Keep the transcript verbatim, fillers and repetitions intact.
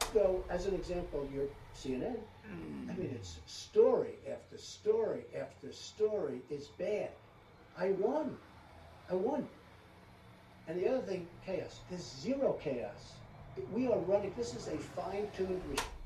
just go, as an example, your C N N. I mean, it's story after story after story is bad. I won. I won. And the other thing, chaos. There's zero chaos. We are running, this is a fine-tuned machine.